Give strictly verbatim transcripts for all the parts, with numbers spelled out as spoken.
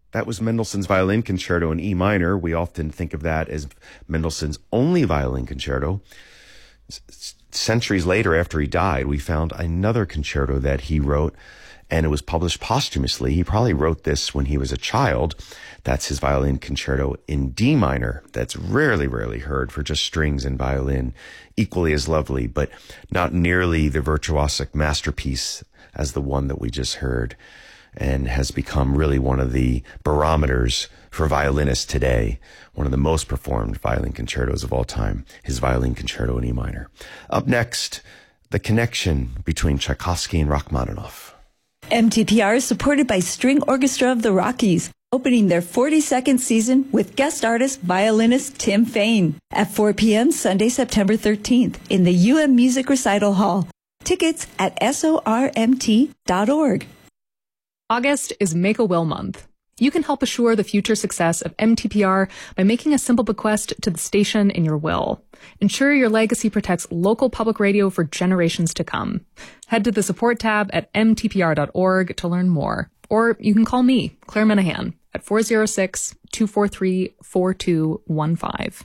That was Mendelssohn's Violin Concerto in E minor. We often think of that as Mendelssohn's only violin concerto. S- centuries later, after he died, we found another concerto that he wrote, and it was published posthumously. He probably wrote this when he was a child. That's his violin concerto in D minor. That's rarely, rarely heard for just strings and violin. Equally as lovely, but not nearly the virtuosic masterpiece as the one that we just heard, and has become really one of the barometers for violinists today, one of the most performed violin concertos of all time, his violin concerto in E minor. Up next, the connection between Tchaikovsky and Rachmaninoff. M T P R is supported by String Orchestra of the Rockies, opening their forty-second season with guest artist violinist Tim Fain at four p.m. Sunday, September thirteenth in the U M Music Recital Hall. Tickets at sormt dot org. August is Make a Will Month. You can help assure the future success of M T P R by making a simple bequest to the station in your will. Ensure your legacy protects local public radio for generations to come. Head to the support tab at m t p r dot org to learn more. Or you can call me, Claire Minahan, at four oh six, two four three, four two one five.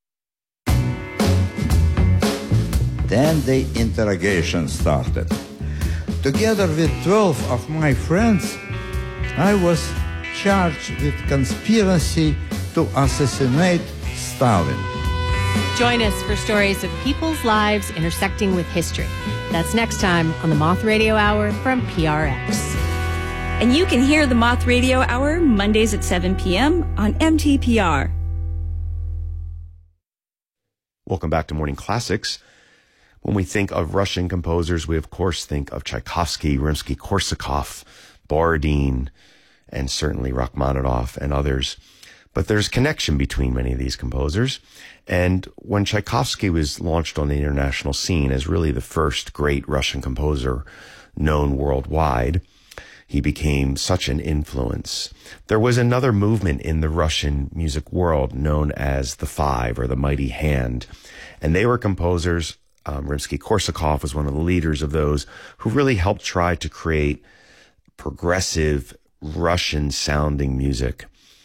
Then the interrogation started. Together with twelve of my friends, I was charged with conspiracy to assassinate Stalin. Join us for stories of people's lives intersecting with history. That's next time on the Moth Radio Hour from P R X. And you can hear the Moth Radio Hour Mondays at seven p.m. on M T P R. Welcome back to Morning Classics. When we think of Russian composers, we of course think of Tchaikovsky, Rimsky-Korsakov, Borodin, and certainly Rachmaninoff and others. But there's connection between many of these composers. And when Tchaikovsky was launched on the international scene as really the first great Russian composer known worldwide, he became such an influence. There was another movement in the Russian music world known as the Five, or the Mighty Hand. And they were composers. Um, Rimsky-Korsakov was one of the leaders of those who really helped try to create progressive Russian-sounding music.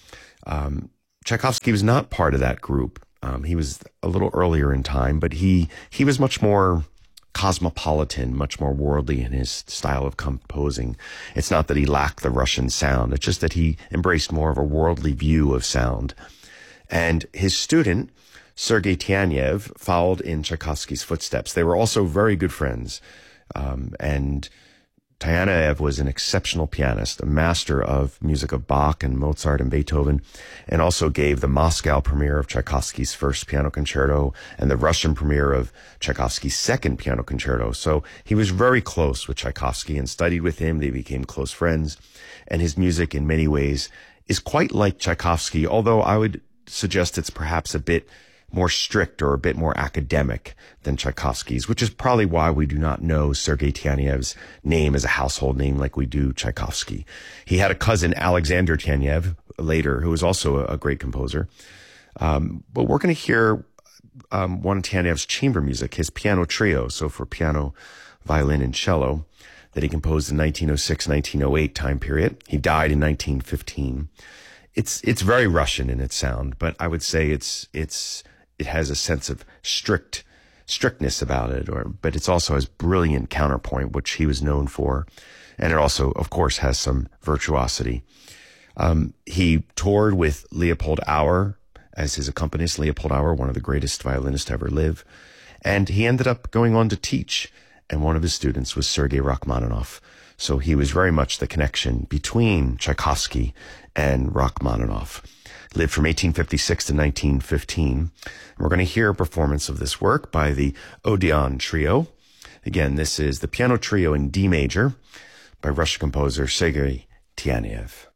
Um, Tchaikovsky was not part of that group. Um, he was a little earlier in time, but he he was much more cosmopolitan, much more worldly in his style of composing. It's not that he lacked the Russian sound. It's just that he embraced more of a worldly view of sound. And his student, Sergei Tianev, followed in Tchaikovsky's footsteps. They were also very good friends. Um, and Tianev was an exceptional pianist, a master of music of Bach and Mozart and Beethoven, and also gave the Moscow premiere of Tchaikovsky's first piano concerto and the Russian premiere of Tchaikovsky's second piano concerto. So he was very close with Tchaikovsky and studied with him. They became close friends. And his music, in many ways, is quite like Tchaikovsky, although I would suggest it's perhaps a bit more strict or a bit more academic than Tchaikovsky's, which is probably why we do not know Sergei Tianev's name as a household name like we do Tchaikovsky. He had a cousin, Alexander Tianev, later, who was also a, a great composer. Um, but we're going to hear um, one of Tianev's chamber music, his piano trio, so for piano, violin, and cello, that he composed in nineteen oh six nineteen oh eight time period. He died in nineteen fifteen. It's it's very Russian in its sound, but I would say it's it's it has a sense of strict strictness about it, or but it's also has brilliant counterpoint, which he was known for, and it also, of course, has some virtuosity. Um, he toured with Leopold Auer as his accompanist. Leopold Auer, one of the greatest violinists to ever live, and he ended up going on to teach. And one of his students was Sergei Rachmaninoff. So he was very much the connection between Tchaikovsky and Rachmaninoff. Lived from eighteen fifty-six to nineteen fifteen. We're going to hear a performance of this work by the Odeon Trio. Again, this is the piano trio in D major by Russian composer Sergei Tianev.